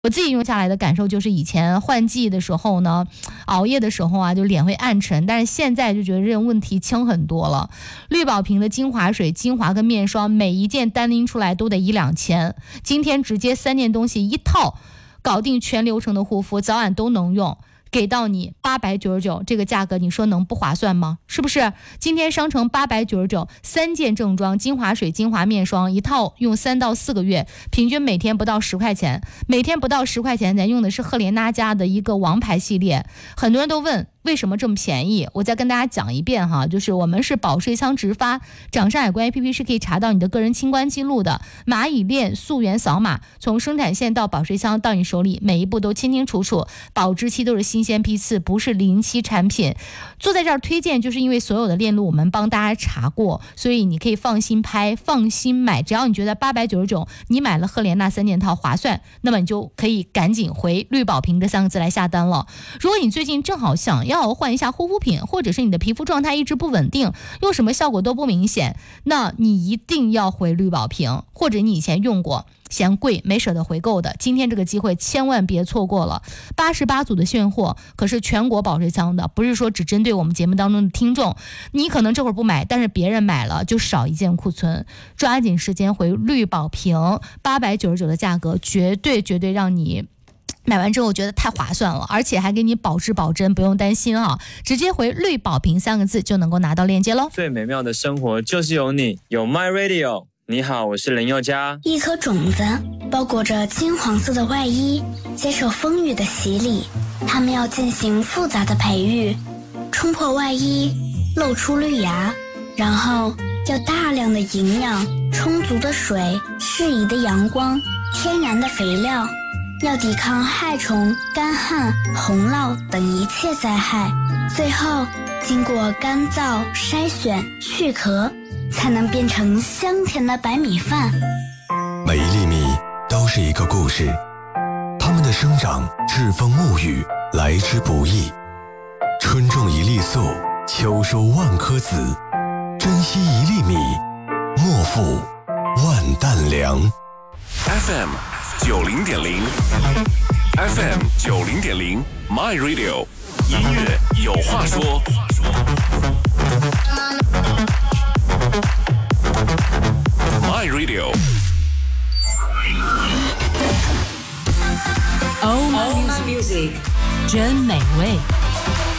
我自己用下来的感受就是，以前换季的时候呢，熬夜的时候啊，就脸会暗沉，但是现在就觉得这种问题轻很多了。绿宝瓶的精华水、精华跟面霜，每一件单拎出来都得1-2千，今天直接3件东西一套，搞定全流程的护肤，早晚都能用。给到你899这个价格，你说能不划算吗？是不是？今天商城899，3件正装，精华水、精华面霜一套，用3到4个月，平均每天不到10块钱，每天不到10块钱，咱用的是赫莲娜家的一个王牌系列。很多人都问为什么这么便宜，我再跟大家讲一遍哈，就是我们是保税仓直发，掌上海关 APP 是可以查到你的个人清关记录的，蚂蚁链溯源扫码，从生产线到保税箱到你手里，每一步都清清楚楚，保质期都是新鲜批次，不是临期产品。坐在这儿推荐，就是因为所有的链路我们帮大家查过，所以你可以放心拍，放心买，只要你觉得899你买了赫莲娜3件套划算，那么你就可以赶紧回绿宝瓶这3个字来下单了。如果你最近正好想要换一下护肤品，或者是你的皮肤状态一直不稳定，用什么效果都不明显，那你一定要回绿宝瓶，或者你以前用过嫌贵没舍得回购的，今天这个机会千万别错过了。88组的现货可是全国保税仓的，不是说只针对我们节目当中的听众，你可能这会儿不买，但是别人买了就少一件库存，抓紧时间回绿宝瓶，899的价格绝对让你买完之后觉得太划算了，而且还给你保质保真，不用担心啊，直接回绿宝瓶3个字就能够拿到链接喽。 最美妙的生活就是有你，有 My Radio。 你好，我是林宥嘉。 一颗种子包裹着金黄色的外衣，接受风雨的洗礼，它们要进行复杂的培育，冲破外衣，露出绿芽，然后要大量的营养，充足的水，适宜的阳光，天然的肥料，要抵抗害虫、干旱、洪涝等一切灾害，最后经过干燥、筛选、去壳，才能变成香甜的白米饭。 每一粒米都是一个故事，它们的生长栉风沐雨，来之不易。春种一粒粟，秋收万颗子，珍惜一粒米，莫负万担粮。 FM 90.0 FM 90.0 My Radio 音乐有话说。My Radio Oh My Music 真美味。